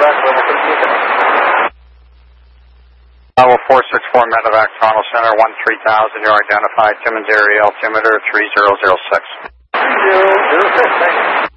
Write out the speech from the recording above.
Level 464 Medevac, Toronto Center, 13,000. You're identified. Timmins area altimeter 3006. 3006, thank you.